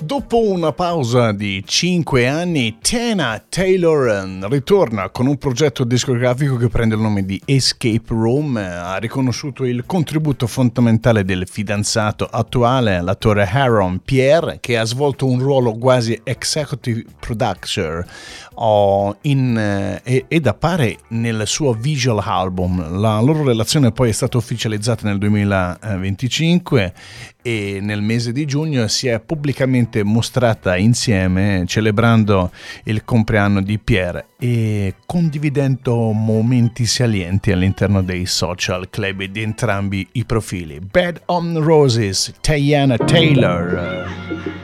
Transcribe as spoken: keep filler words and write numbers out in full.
Dopo una pausa di cinque anni, Teyana Taylor ritorna con un progetto discografico che prende il nome di Escape Room. Ha riconosciuto il contributo fondamentale del fidanzato attuale, l'attore Aaron Pierre, che ha svolto un ruolo quasi executive producer oh, in, eh, ed appare nel suo visual album. La loro relazione poi è stata ufficializzata nel duemilaventicinque e nel mese di giugno si è pubblicamente mostrata insieme celebrando il compleanno di Pierre e condividendo momenti salienti all'interno dei social club di entrambi i profili. Bed on Roses, Teyana Taylor.